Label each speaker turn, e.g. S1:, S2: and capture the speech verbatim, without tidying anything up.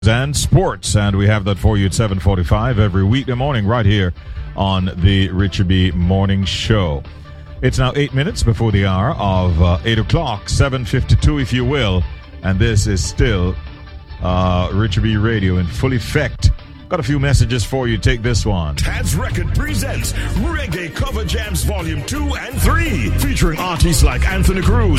S1: And sports, and we have that for you at seven forty-five every weekday morning right here on the Richard B. Morning Show. It's now eight minutes before the hour of uh, eight o'clock, seven fifty-two if you will, and this is still uh, Richard B. Radio in full effect. Got a few messages for you. Take this one.
S2: Taz Record presents Reggae Cover Jams Volume two and three, featuring artists like Anthony Cruz,